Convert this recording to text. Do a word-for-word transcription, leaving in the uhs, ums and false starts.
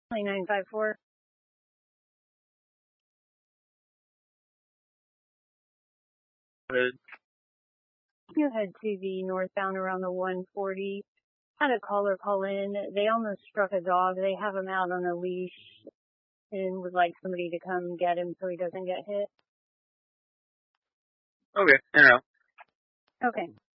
nine five four. You head to the northbound around the one forty. Had a caller call in. They almost struck a dog. They have him out on a leash and would like somebody to come get him so he doesn't get hit. Okay, yeah. Okay.